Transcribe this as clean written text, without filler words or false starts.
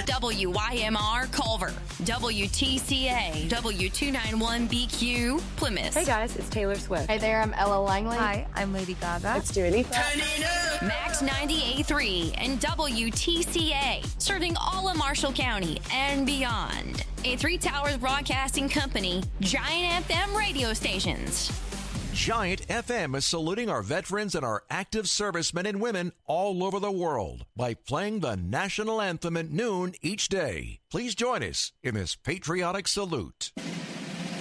WYMR Culver, WTCA, W291BQ Plymouth. Hey guys, it's Taylor Swift. Hey there, I'm Ella Langley. Hi, I'm Lady Gaga. It's Dua Lipa. Max 98.3 and WTCA, serving all of Marshall County and beyond. A Three Towers Broadcasting Company, Giant FM radio stations. Giant FM is saluting our veterans and our active servicemen and women all over the world by playing the national anthem at noon each day. Please join us in this patriotic salute.